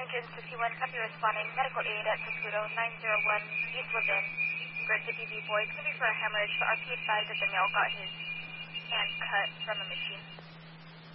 Engine 61, copy responding. Medical aid at Saputo 901 East Woodland. Bird City V4, it's going to be for a hemorrhage, but RP advised that the male got his hand cut from a machine.